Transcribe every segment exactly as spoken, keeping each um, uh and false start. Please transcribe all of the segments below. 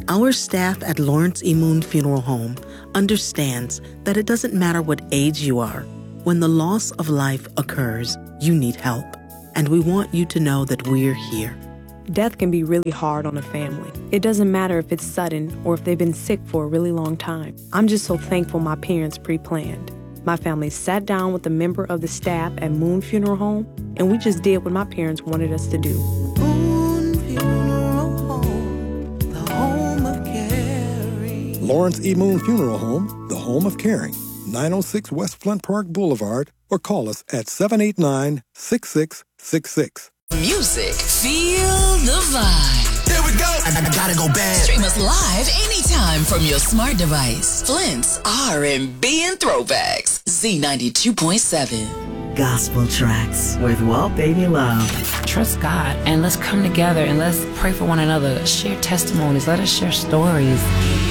Our staff at Lawrence E. Moon Funeral Home understands that it doesn't matter what age you are. When the loss of life occurs, you need help. And we want you to know that we're here. Death can be really hard on a family. It doesn't matter if it's sudden or if they've been sick for a really long time. I'm just so thankful my parents pre-planned. My family sat down with a member of the staff at Moon Funeral Home, and we just did what my parents wanted us to do. Moon Funeral Home, the home of caring. Lawrence E. Moon Funeral Home, the home of caring. nine oh six West Flint Park Boulevard, or call us at seven eight nine, six six six six. Music. Feel the vibe. Here we go. I, I gotta go bad. Stream us live anytime from your smart device. Flint's R and B and throwbacks. Z ninety-two point seven. Gospel tracks with Walt Baby Love. Trust God and let's come together and let's pray for one another. Share testimonies. Let us share stories.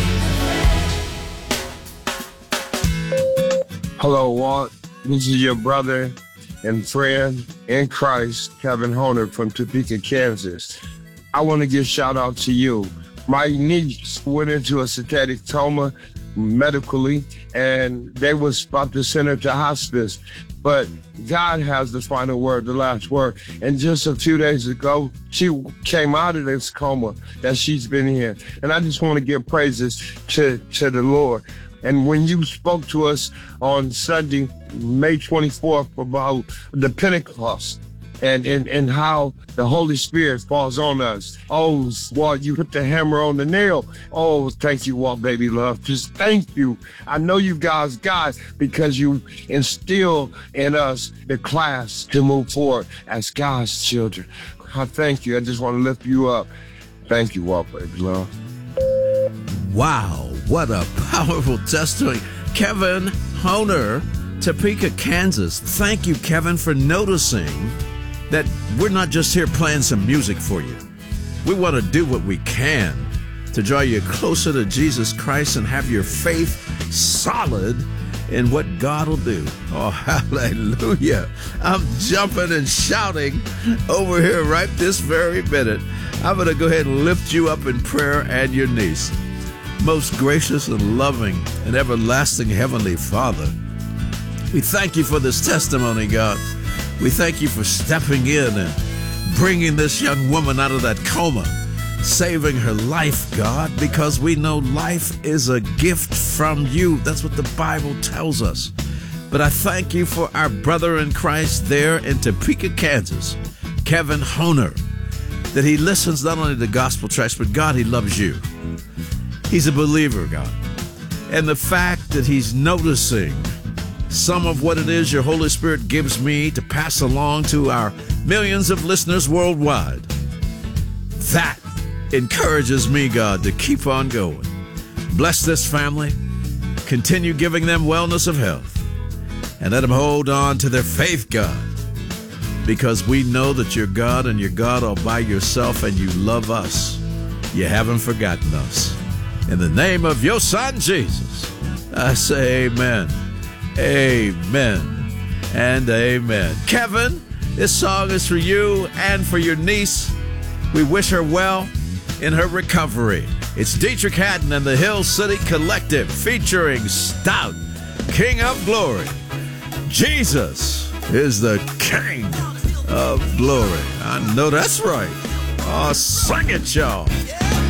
Hello, Walt. This is your brother and friend in Christ, Kevin Honer from Topeka, Kansas. I want to give a shout out to you. My niece went into a satanic coma medically, and they was about to send her to hospice. But God has the final word, the last word. And just a few days ago, she came out of this coma that she's been in. And I just want to give praises to, to the Lord. And when you spoke to us on Sunday, May twenty-fourth, about the Pentecost and, and, and how the Holy Spirit falls on us. Oh, Walt, you put the hammer on the nail. Oh, thank you, Walt, baby love. Just thank you. I know you guys got because you instill in us the class to move forward as God's children. I thank you. I just want to lift you up. Thank you, Walt, baby love. Wow, what a powerful testimony. Kevin Honer, Topeka, Kansas. Thank you, Kevin, for noticing that we're not just here playing some music for you. We want to do what we can to draw you closer to Jesus Christ and have your faith solid in what God will do. Oh, hallelujah. I'm jumping and shouting over here right this very minute. I'm going to go ahead and lift you up in prayer and your niece. Most gracious and loving and everlasting Heavenly Father, we thank you for this testimony, God. We thank you for stepping in and bringing this young woman out of that coma, saving her life, God, because we know life is a gift from you. That's what the Bible tells us. But I thank you for our brother in Christ there in Topeka, Kansas, Kevin Honer, that he listens not only to gospel tracks, but God, he loves you. He's a believer, God. And the fact that he's noticing some of what it is your Holy Spirit gives me to pass along to our millions of listeners worldwide, that encourages me, God, to keep on going. Bless this family. Continue giving them wellness of health. And let them hold on to their faith, God, because we know that you're God and you're God all by yourself and you love us. You haven't forgotten us. In the name of your Son, Jesus, I say amen, amen, and amen. Kevin, this song is for you and for your niece. We wish her well in her recovery. It's Dietrich Haddon and the Hill City Collective featuring Stout, King of Glory. Jesus is the King of Glory. I know that's right. Oh, sing it, y'all.